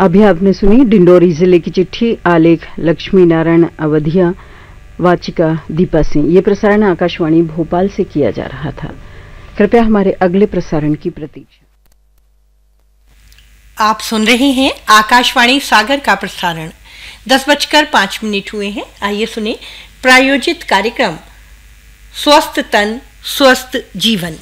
अभी आपने सुनी डिंडोरी जिले की चिट्ठी, आलेख लक्ष्मी नारायण अवधिया, वाचिका दीपा सिंह। ये प्रसारण आकाशवाणी भोपाल से किया जा रहा था। कृपया हमारे अगले प्रसारण की प्रतीक्षा। आप सुन रहे हैं आकाशवाणी सागर का प्रसारण। 10:05 हुए हैं। आइए सुने प्रायोजित कार्यक्रम स्वस्थ तन स्वस्थ जीवन।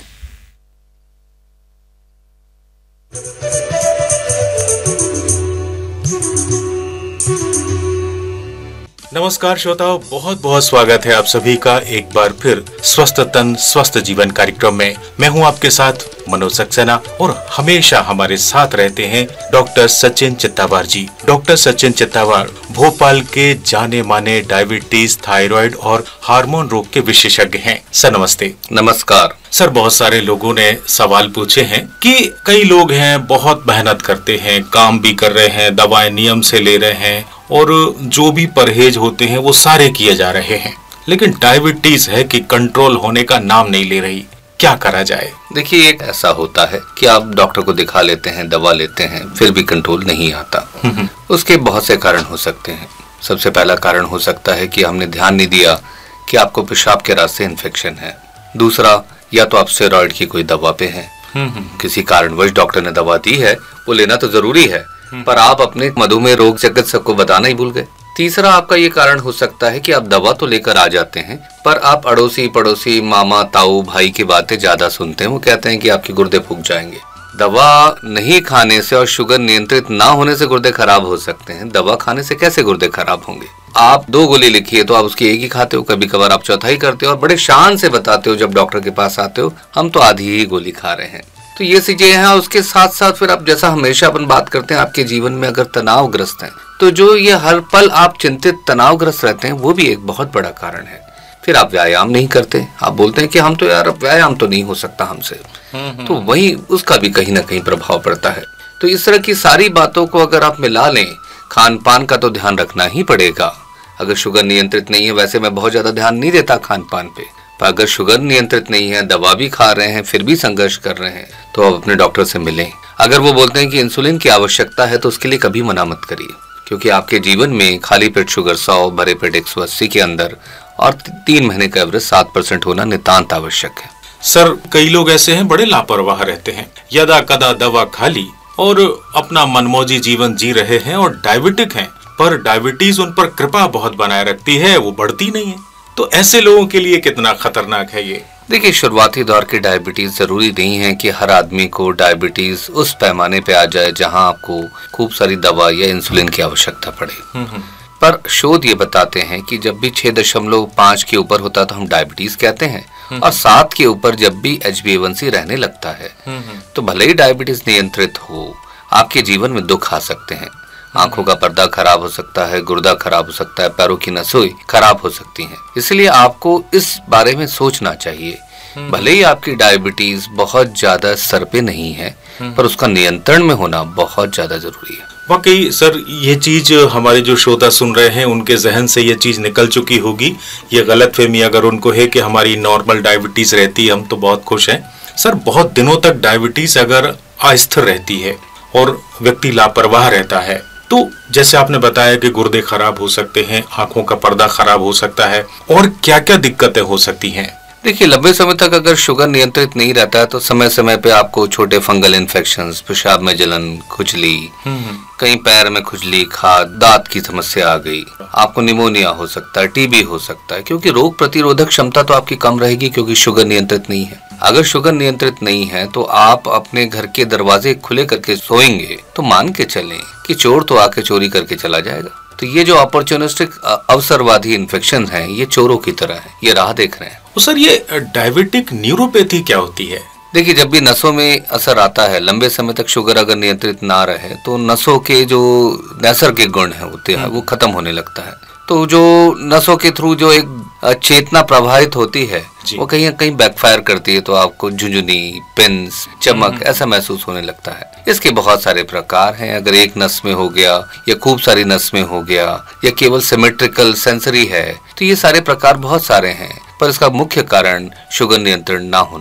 नमस्कार श्रोताओं, बहुत बहुत स्वागत है आप सभी का एक बार फिर स्वस्थ तन स्वस्थ जीवन कार्यक्रम में। मैं हूं आपके साथ मनोज सक्सेना और हमेशा हमारे साथ रहते हैं डॉक्टर सचिन चित्तावार जी। डॉक्टर सचिन चित्तावार भोपाल के जाने माने डायबिटीज, थायराइड और हार्मोन रोग के विशेषज्ञ हैं। सर नमस्ते। नमस्कार सर, बहुत सारे लोगों ने सवाल पूछे हैं कि कई लोग हैं बहुत मेहनत करते हैं, काम भी कर रहे हैं, दवाएं नियम से ले रहे हैं और जो भी परहेज होते हैं वो सारे किए जा रहे हैं, लेकिन डायबिटीज है कि कंट्रोल होने का नाम नहीं ले रही। क्या करा जाए? देखिए, एक ऐसा होता है कि आप डॉक्टर को दिखा लेते हैं, दवा लेते हैं, फिर भी कंट्रोल नहीं आता। उसके बहुत से कारण हो सकते हैं। सबसे पहला कारण हो सकता है कि हमने ध्यान नहीं दिया कि आपको पेशाब के रास्ते इन्फेक्शन है। दूसरा, या तो आप स्टेरॉइड की कोई दवा पे हैं, किसी कारणवश डॉक्टर ने दवा दी है, वो लेना तो जरूरी है, पर आप अपने मधुमेह रोग चिकित्सक को बताना ही भूल गए। तीसरा आपका ये कारण हो सकता है कि आप दवा तो लेकर आ जाते हैं, पर आप अड़ोसी पड़ोसी, मामा ताऊ भाई की बातें ज्यादा सुनते हैं। वो कहते हैं कि आपके गुर्दे फूक जाएंगे। दवा नहीं खाने से और शुगर नियंत्रित ना होने से गुर्दे खराब हो सकते हैं। दवा खाने से कैसे गुर्दे खराब होंगे? आप 2 गोली लिखी है तो आप उसकी एक ही खाते हो, कभी कभार आप चौथाई करते हो और बड़े शान से बताते हो जब डॉक्टर के पास आते हो, हम तो आधी ही गोली खा रहे हैं। तो ये चीजें हैं। उसके साथ साथ फिर आप, जैसा हमेशा अपन बात करते हैं, आपके जीवन में अगर तनावग्रस्त हैं तो जो ये हर पल आप चिंतित तनावग्रस्त रहते हैं, वो भी एक बहुत बड़ा कारण है। फिर आप व्यायाम नहीं करते, आप बोलते हैं कि हम तो यार अब व्यायाम तो नहीं हो सकता हमसे, तो वही उसका भी कहीं ना कहीं प्रभाव पड़ता है। तो इस तरह की सारी बातों को अगर आप मिला लें, खान पान का तो ध्यान रखना ही पड़ेगा। अगर शुगर नियंत्रित नहीं है, वैसे मैं बहुत ज्यादा ध्यान नहीं देता खान पान पे, पर अगर शुगर नियंत्रित नहीं है, दवा भी खा रहे हैं, फिर भी संघर्ष कर रहे हैं, तो आप अपने डॉक्टर से मिलें। अगर वो बोलते हैं कि इंसुलिन की आवश्यकता है तो उसके लिए कभी मना मत करिए, क्योंकि आपके जीवन में खाली पेट शुगर 100, भरे पेट 180 के अंदर और 3 महीने का एवरेज 7% होना नितांत आवश्यक है। सर, कई लोग ऐसे हैं बड़े लापरवाह रहते हैं, यदा कदा दवा खा ली और अपना मनमौजी जीवन जी रहे हैं और डायबिटिक हैं, पर डायबिटीज उन पर कृपा बहुत बनाए रखती है, वो बढ़ती नहीं है। तो ऐसे लोगों के लिए कितना खतरनाक है ये? देखिए, शुरुआती दौर की डायबिटीज जरूरी नहीं है कि हर आदमी को डायबिटीज उस पैमाने पे आ जाए जहां आपको खूब सारी दवा या इंसुलिन की आवश्यकता पड़े। पर शोध ये बताते हैं कि जब भी 6.5 के ऊपर होता है तो हम डायबिटीज कहते हैं, और 7 के ऊपर जब भी HbA1c रहने लगता है तो भले ही डायबिटीज नियंत्रित हो, आपके जीवन में दुख आ सकते हैं। आंखों का पर्दा खराब हो सकता है, गुर्दा खराब हो सकता है, पैरों की नसें खराब हो सकती हैं। इसलिए आपको इस बारे में सोचना चाहिए। भले ही आपकी डायबिटीज बहुत ज्यादा स्तर पे नहीं है, पर उसका नियंत्रण में होना बहुत ज्यादा जरूरी है। वाकई सर, ये चीज हमारे जो श्रोता सुन रहे हैं उनके जहन से ये चीज निकल चुकी होगी। ये गलतफहमी अगर उनको है कि हमारी नॉर्मल डायबिटीज रहती है, हम तो बहुत खुश हैं। सर, बहुत दिनों तक डायबिटीज अगर अस्थिर रहती है और व्यक्ति लापरवाह रहता है, तो जैसे आपने बताया कि गुर्दे खराब हो सकते हैं, आंखों का पर्दा खराब हो सकता है, और क्या क्या दिक्कतें हो सकती हैं? देखिए, लंबे समय तक अगर शुगर नियंत्रित नहीं रहता है तो समय समय पे आपको छोटे फंगल इन्फेक्शंस, पेशाब में जलन, खुजली, कहीं पैर में खुजली, खाज, दांत की समस्या आ गई, आपको निमोनिया हो सकता है, टीबी हो सकता है, क्योंकि रोग प्रतिरोधक क्षमता तो आपकी कम रहेगी क्योंकि शुगर नियंत्रित नहीं है। अगर शुगर नियंत्रित नहीं है तो आप अपने घर के दरवाजे खुले करके सोएंगे तो मान के चलें कि चोर तो आके चोरी करके चला जाएगा। तो ये जो अपॉर्चुनिस्टिक अवसरवादी इन्फेक्शन हैं, ये चोरों की तरह है, ये राह देख रहे हैं। तो सर, ये डायबिटिक न्यूरोपैथी क्या होती है? देखिए, जब भी नसों में असर आता है, लंबे समय तक शुगर अगर नियंत्रित ना रहे तो नसों के जो नैसर्गिक गुण है होते हैं वो खत्म होने लगता है। तो जो नसों के थ्रू जो एक चेतना प्रभावित होती है वो कहीं ना कहीं बैकफायर करती है, तो आपको झुंझुनी, पिंस, चमक ऐसा महसूस होने लगता है। इसके बहुत सारे प्रकार हैं। अगर एक नस में हो गया या खूब सारी नस में हो गया या केवल सिमेट्रिकल सेंसरी है, तो ये सारे प्रकार बहुत सारे हैं, पर इसका मुख्य कारण शुगर नियंत्रण ना होना है।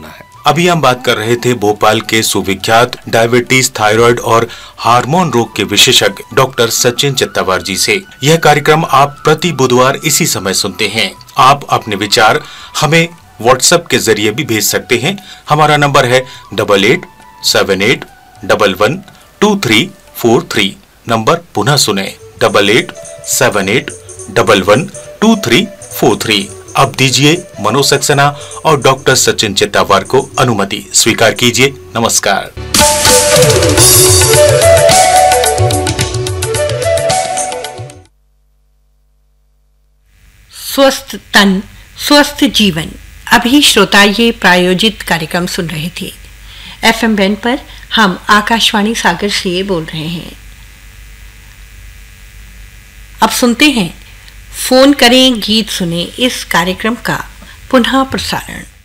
अभी हम बात कर रहे थे भोपाल के सुविख्यात डायबिटीज, थायराइड और हार्मोन रोग के विशेषज्ञ डॉक्टर सचिन चित्तावार जी से। यह कार्यक्रम आप प्रति बुधवार इसी समय सुनते हैं। आप अपने विचार हमें व्हाट्सएप के जरिए भी भेज सकते हैं। हमारा नंबर है 8878112343। नंबर पुनः सुने 8878112343। अब दीजिए मनोज सक्सेना और डॉक्टर सचिन चित्तावार को अनुमति। स्वीकार कीजिए। नमस्कार। स्वस्थ तन स्वस्थ जीवन। अभी श्रोता ये प्रायोजित कार्यक्रम सुन रहे थे। FM बैंड पर हम आकाशवाणी सागर से बोल रहे हैं। अब सुनते हैं फोन करें गीत सुने इस कार्यक्रम का पुनः प्रसारण।